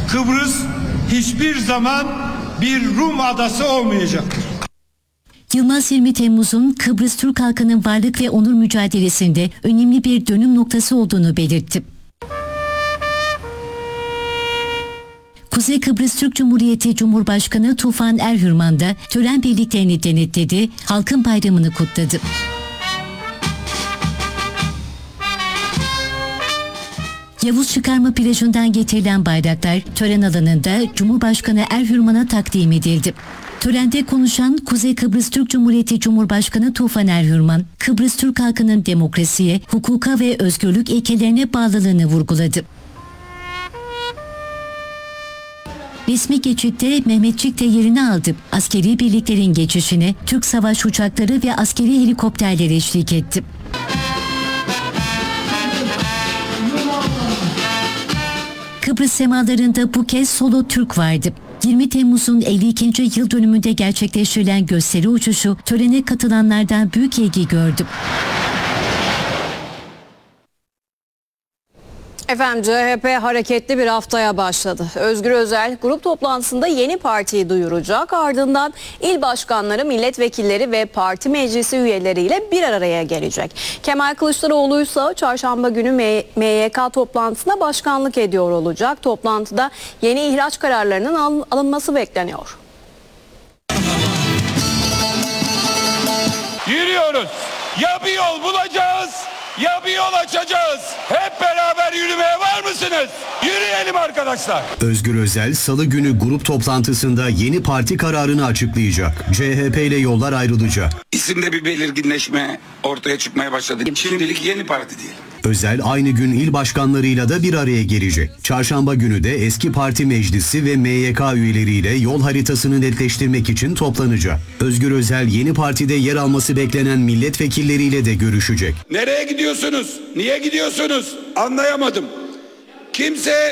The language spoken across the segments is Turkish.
Kıbrıs hiçbir zaman bir Rum adası olmayacaktır. Yılmaz 20 Temmuz'un Kıbrıs Türk halkının varlık ve onur mücadelesinde önemli bir dönüm noktası olduğunu belirtti. Kuzey Kıbrıs Türk Cumhuriyeti Cumhurbaşkanı Tufan Erhürman da tören birliklerini denetledi, halkın bayramını kutladı. Yavuz Çıkarma plajından getirilen bayraklar tören alanında Cumhurbaşkanı Erhürman'a takdim edildi. Törende konuşan Kuzey Kıbrıs Türk Cumhuriyeti Cumhurbaşkanı Tufan Erhürman, Kıbrıs Türk halkının demokrasiye, hukuka ve özgürlük ilkelerine bağlılığını vurguladı. Resmi geçitte Mehmetçik de yerini aldı. Askeri birliklerin geçişine Türk savaş uçakları ve askeri helikopterler eşlik etti. Kıbrıs semalarında bu kez solo Türk vardı. 20 Temmuz'un 52. yıl dönümünde gerçekleştirilen gösteri uçuşu törene katılanlardan büyük ilgi gördü. Efendim CHP hareketli bir haftaya başladı. Özgür Özel grup toplantısında yeni partiyi duyuracak. Ardından il başkanları, milletvekilleri ve parti meclisi üyeleriyle bir araya gelecek. Kemal Kılıçdaroğlu ise çarşamba günü MYK toplantısına başkanlık ediyor olacak. Toplantıda yeni ihraç kararlarının alınması bekleniyor. Yürüyoruz. Ya bir yol bulacağız ya bir yol açacağız. Hep beraber yürümeye var mısınız? Yürüyelim arkadaşlar. Özgür Özel salı günü grup toplantısında yeni parti kararını açıklayacak. CHP ile yollar ayrılacak. İsimde bir belirginleşme ortaya çıkmaya başladı. Şimdilik yeni parti diyelim. Özel aynı gün il başkanlarıyla da bir araya gelecek. Çarşamba günü de eski parti meclisi ve MYK üyeleriyle yol haritasını netleştirmek için toplanacak. Özgür Özel yeni partide yer alması beklenen milletvekilleriyle de görüşecek. Nereye gidiyorsunuz? Niye gidiyorsunuz? Anlayamadım. Kimse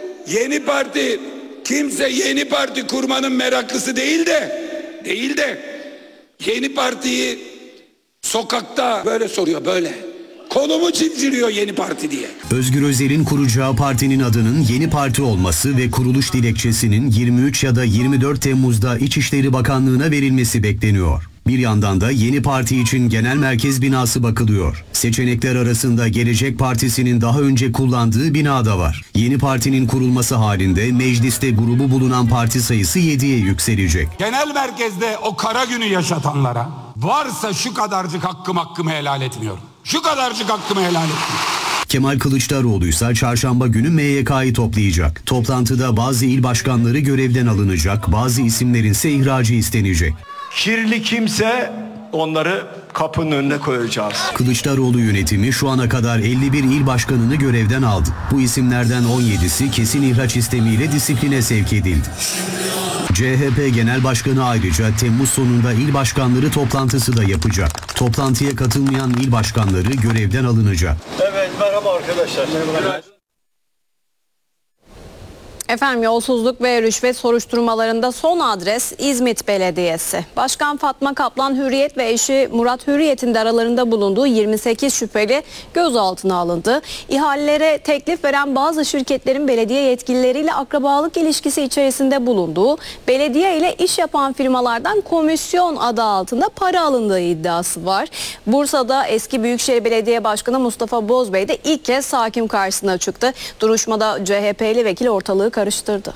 yeni parti kurmanın meraklısı değil de yeni partiyi sokakta böyle soruyor böyle. Kolumu çimdiriyor yeni parti diye. Özgür Özel'in kuracağı partinin adının yeni parti olması ve kuruluş dilekçesinin 23 ya da 24 Temmuz'da İçişleri Bakanlığı'na verilmesi bekleniyor. Bir yandan da yeni parti için genel merkez binası bakılıyor. Seçenekler arasında Gelecek Partisi'nin daha önce kullandığı bina da var. Yeni partinin kurulması halinde mecliste grubu bulunan parti sayısı 7'ye yükselecek. Genel merkezde o kara günü yaşatanlara varsa şu kadarcık hakkımı helal etmiyorum. Şu kadarcık hakkımı helal etmiyorum. Kemal Kılıçdaroğlu ise çarşamba günü MYK'yı toplayacak. Toplantıda bazı il başkanları görevden alınacak, bazı isimlerin ise ihracı istenecek. Kirli kimse onları kapının önüne koyacağız. Kılıçdaroğlu yönetimi şu ana kadar 51 il başkanını görevden aldı. Bu isimlerden 17'si kesin ihraç istemiyle disipline sevk edildi. CHP Genel Başkanı ayrıca Temmuz sonunda il başkanları toplantısı da yapacak. Toplantıya katılmayan il başkanları görevden alınacak. Evet, merhaba arkadaşlar. Merhaba. Efendim yolsuzluk ve rüşvet soruşturmalarında son adres İzmit Belediyesi. Başkan Fatma Kaplan Hürriyet ve eşi Murat Hürriyet'in de aralarında bulunduğu 28 şüpheli gözaltına alındı. İhalelere teklif veren bazı şirketlerin belediye yetkilileriyle akrabalık ilişkisi içerisinde bulunduğu, belediye ile iş yapan firmalardan komisyon adı altında para alındığı iddiası var. Bursa'da eski Büyükşehir Belediye Başkanı Mustafa Bozbey de ilk kez hakim karşısına çıktı. Duruşmada CHP'li vekil ortalığı karıştırdı.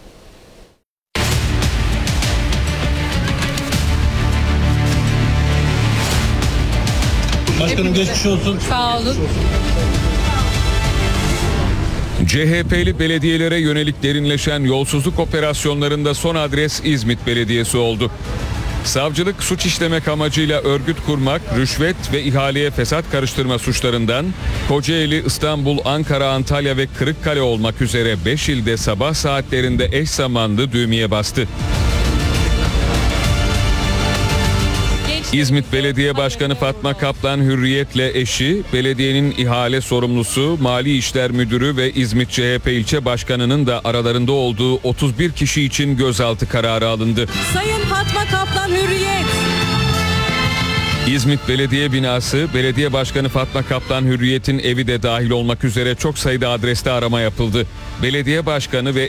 Başkanım geçmiş olsun. Sağ olun. CHP'li belediyelere yönelik derinleşen yolsuzluk operasyonlarında son adres İzmit Belediyesi oldu. Savcılık suç işlemek amacıyla örgüt kurmak, rüşvet ve ihaleye fesat karıştırma suçlarından Kocaeli, İstanbul, Ankara, Antalya ve Kırıkkale olmak üzere 5 ilde sabah saatlerinde eş zamanlı düğmeye bastı. İzmit Belediye Başkanı Fatma Kaplan Hürriyet'le eşi, belediyenin ihale sorumlusu, Mali İşler Müdürü ve İzmit CHP ilçe başkanının da aralarında olduğu 31 kişi için gözaltı kararı alındı. Sayın Fatma Kaplan Hürriyet. İzmit Belediye binası, Belediye Başkanı Fatma Kaplan Hürriyet'in evi de dahil olmak üzere çok sayıda adreste arama yapıldı. Belediye Başkanı ve